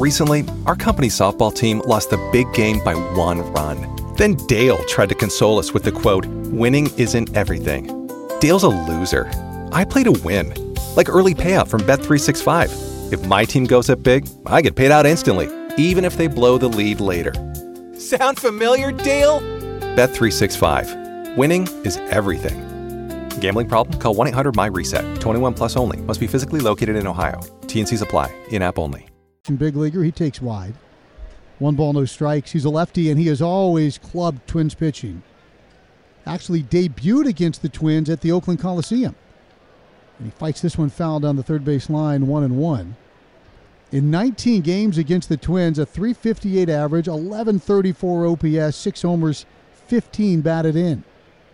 Recently, our company softball team lost the big game by 1 run. Then Dale tried to console us with the quote, "Winning isn't everything." Dale's a loser. I play to win. Like early payout from Bet365. If my team goes up big, I get paid out instantly, even if they blow the lead later. Sound familiar, Dale? Bet365. Winning is everything. Gambling problem? Call 1-800-MY-RESET. 21 plus only. Must be physically located in Ohio. T&Cs apply. In-app only. Big leaguer, he takes wide. 1 ball, no strikes. He's a lefty, and he has always clubbed Twins pitching. Actually debuted against the Twins at the Oakland Coliseum. And he fights this one foul down the third base line, 1-1. In 19 games against the Twins, a .358 average, 1134 OPS, 6 homers, 15 batted in.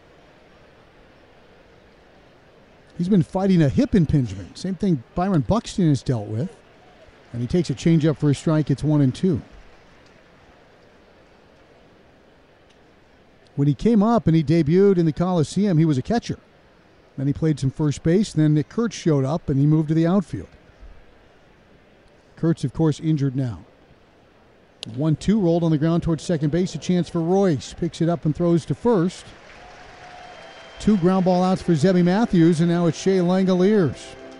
He's been fighting a hip impingement. Same thing Byron Buxton has dealt with. And he takes a changeup for a strike. It's 1-2. When he came up and he debuted in the Coliseum, he was a catcher. Then he played some first base. Then Nick Kurtz showed up and he moved to the outfield. Kurtz, of course, injured now. 1-2, rolled on the ground towards second base. A chance for Royce. Picks it up and throws to first. 2 ground ball outs for Zebby Matthews, and now it's Shea Langoliers.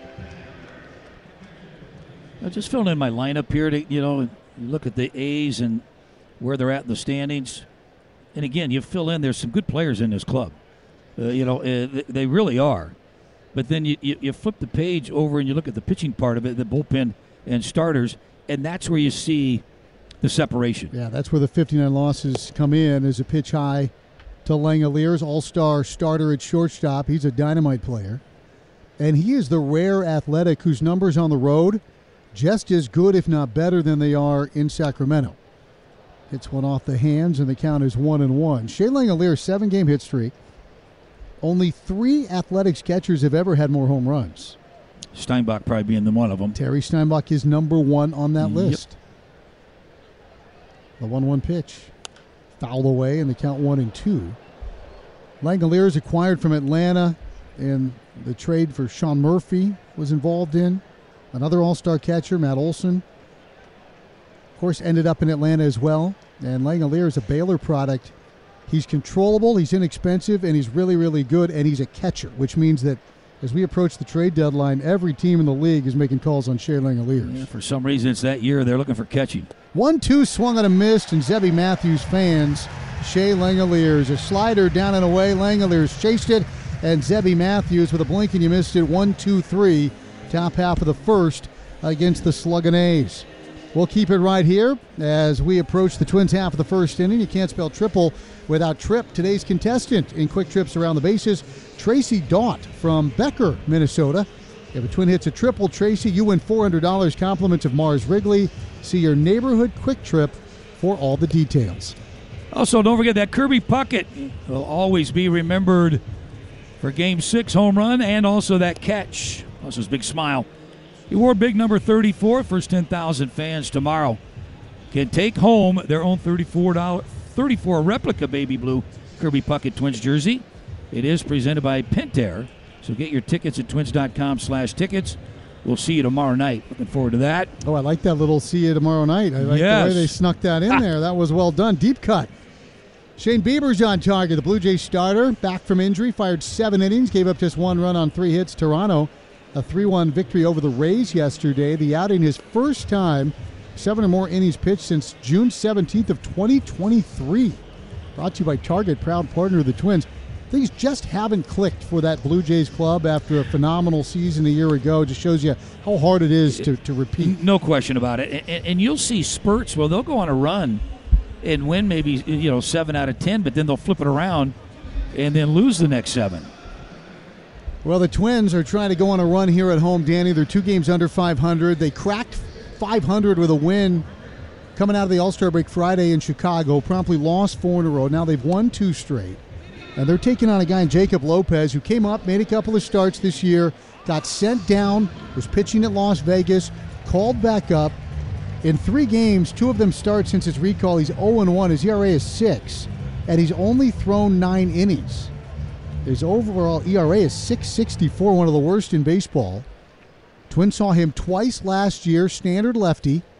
I just filling in my lineup here. You look at the A's and where they're at in the standings. And again, you fill in, there's some good players in this club. They really are. But then you flip the page over and you look at the pitching part of it, the bullpen and starters, and that's where you see the separation. Yeah, that's where the 59 losses come in, as a pitch high to Langoliers, all-star starter at shortstop. He's a dynamite player. And he is the rare athletic whose numbers on the road just as good, if not better, than they are in Sacramento. Hits one off the hands, and the count is 1-1. Shea Langoliers, 7-game hit streak. Only 3 Athletics catchers have ever had more home runs. Steinbach probably being the one of them. Terry Steinbach is number 1 on that list. The 1-1 pitch. Fouled away, and the count 1-2. Langoliers acquired from Atlanta, and the trade for Sean Murphy was involved in. Another all-star catcher, Matt Olson. Of course, ended up in Atlanta as well. And Langoliers is a Baylor product. He's controllable, he's inexpensive, and he's really, really good, and he's a catcher, which means that as we approach the trade deadline, every team in the league is making calls on Shea Langoliers. Yeah, for some reason, it's that year they're looking for catching. 1-2 swung on a missed, and Zebby Matthews fans Shea Langoliers. A slider down and away. Langoliers chased it, and Zebby Matthews with a blink and you missed it. 1-2-3, top half of the first against the Sluggin' A's. We'll keep it right here as we approach the Twins half of the first inning. You can't spell triple without Trip. Today's contestant in quick trips around the bases, Tracy Daunt from Becker, Minnesota. If a Twin hits a triple, Tracy, you win $400 compliments of Mars Wrigley. See your neighborhood Quick Trip for all the details. Also, don't forget that Kirby Puckett will always be remembered for Game 6 home run and also that catch. Also his big smile. He wore big number 34. First 10,000 fans tomorrow can take home their own $34 replica baby blue Kirby Puckett Twins jersey. It is presented by Pentair. So get your tickets at twins.com/tickets. We'll see you tomorrow night. Looking forward to that. Oh, I like that little see you tomorrow night. I like the way they snuck that in there. That was well done. Deep cut. Shane Bieber's on target. The Blue Jays starter, back from injury, fired 7 innings, gave up just 1 run on 3 hits. Toronto, a 3-1 victory over the Rays yesterday. The outing, his first time, 7 or more innings pitched since June 17th of 2023. Brought to you by Target, proud partner of the Twins. Things just haven't clicked for that Blue Jays club after a phenomenal season a year ago. Just shows you how hard it is to repeat. No question about it. And you'll see spurts. Well, they'll go on a run and win maybe 7 out of 10, but then they'll flip it around and then lose the next 7. Well, the Twins are trying to go on a run here at home, Danny. They're 2 games under 500. They cracked 500 with a win coming out of the All-Star break Friday in Chicago. Promptly lost 4 in a row. Now they've won 2 straight. And they're taking on a guy in Jacob Lopez who came up, made a couple of starts this year, got sent down, was pitching at Las Vegas, called back up. In 3 games, 2 of them start since his recall. He's 0-1. His ERA is 6, and he's only thrown 9 innings. His overall ERA is 6.64, one of the worst in baseball. Twins saw him twice last year, standard lefty.